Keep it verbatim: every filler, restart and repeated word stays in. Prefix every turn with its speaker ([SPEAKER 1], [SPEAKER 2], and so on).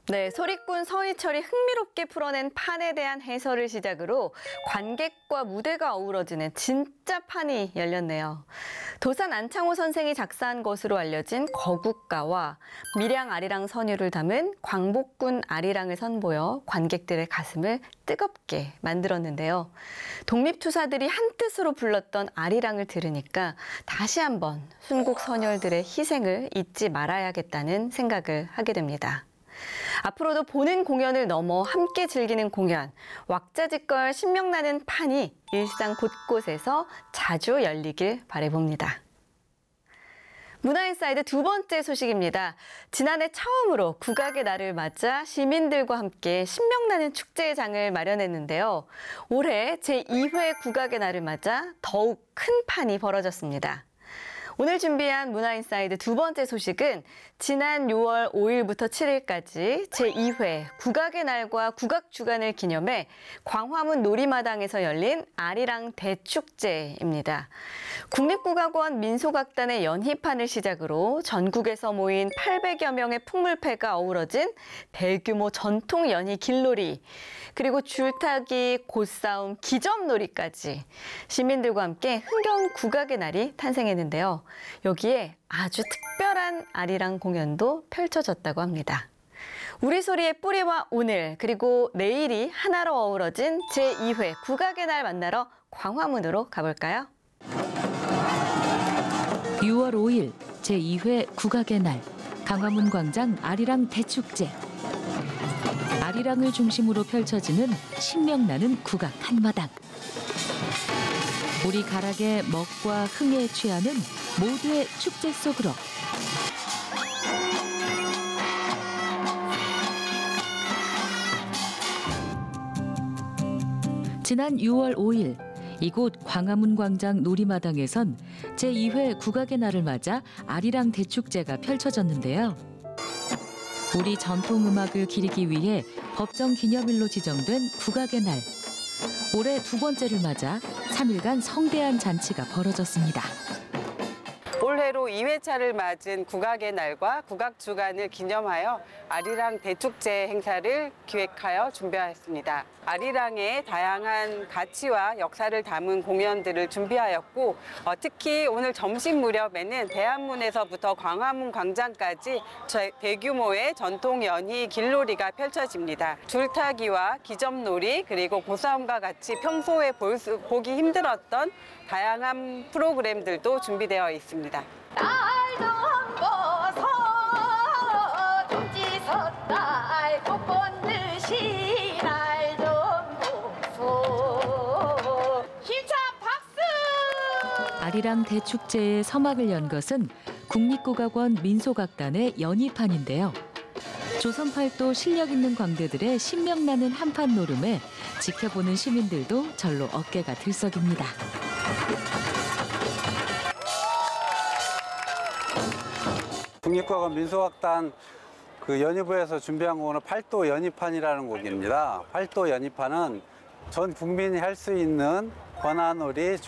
[SPEAKER 1] 네, 소리꾼 서희철이 흥미롭게 풀어낸 판에 대한 해설을 시작으로 관객과 무대가 어우러지는 진짜 판이 열렸네요. 도산 안창호 선생이 작사한 것으로 알려진 거국가와 밀양 아리랑 선율을 담은 광복군 아리랑을 선보여 관객들의 가슴을 뜨겁게 만들었는데요. 독립투사들이 한뜻으로 불렀던 아리랑을 들으니까 다시 한번 순국 선열들의 희생을 잊지 말아야겠다는 생각을 하게 됩니다. 앞으로도 보는 공연을 넘어 함께 즐기는 공연, 왁자지껄 신명나는 판이 일상 곳곳에서 자주 열리길 바라봅니다. 문화인사이드 두 번째 소식입니다. 지난해 처음으로 국악의 날을 맞아 시민들과 함께 신명나는 축제의 장을 마련했는데요. 올해 제이 회 국악의 날을 맞아 더욱 큰 판이 벌어졌습니다. 오늘 준비한 문화인사이드 두 번째 소식은 지난 유월 오일부터 칠일까지 제이 회 국악의 날과 국악주간을 기념해 광화문 놀이마당에서 열린 아리랑 대축제입니다. 국립국악원 민속악단의 연희판을 시작으로 전국에서 모인 팔백여 명의 풍물패가 어우러진 대규모 전통 연희 길놀이, 그리고 줄타기, 곧싸움, 기점놀이까지 시민들과 함께 흥겨운 국악의 날이 탄생했는데요. 여기에 아주 특별한 아리랑 공연도 펼쳐졌다고 합니다. 우리 소리의 뿌리와 오늘, 그리고 내일이 하나로 어우러진 제이 회 국악의 날 만나러 광화문으로 가볼까요?
[SPEAKER 2] 유월 오일 제이 회 국악의 날, 광화문 광장 아리랑 대축제. 아리랑을 중심으로 펼쳐지는 신명나는 국악 한마당. 우리 가락의 먹과 흥에 취하는 모두의 축제 속으로. 지난 유월 오일 이곳 광화문 광장 놀이마당에선 제이 회 국악의 날을 맞아 아리랑 대축제가 펼쳐졌는데요. 우리 전통음악을 기리기 위해 법정 기념일로 지정된 국악의 날. 올해 두 번째를 맞아 삼 일간 성대한 잔치가 벌어졌습니다.
[SPEAKER 3] 올해로 이 회차를 맞은 국악의 날과 국악주간을 기념하여 아리랑 대축제 행사를 기획하여 준비하였습니다. 아리랑의 다양한 가치와 역사를 담은 공연들을 준비하였고, 어, 특히 오늘 점심 무렵에는 대한문에서부터 광화문 광장까지 대규모의 전통 연희 길놀이가 펼쳐집니다. 줄타기와 기점놀이, 그리고 고싸움과 같이 평소에 볼 수, 보기 힘들었던 다양한 프로그램들도 준비되어 있습니다.
[SPEAKER 4] 날도 험고서 동지섰달 꽃본듯이 날좀 보소. 힘찬 박수!
[SPEAKER 2] 아리랑 대축제의 서막을 연 것은 국립국악원 민속악단의 연희판인데요. 조선팔도 실력 있는 광대들의 신명나는 한판 노름에 지켜보는 시민들도 절로 어깨가 들썩입니다.
[SPEAKER 5] 국립국악원 민속악단 그 연희부에서 준비한 곡은 팔도 연희판이라는 곡입니다. 팔도 연희판은 전 국민이 할 수 있는 권한놀이,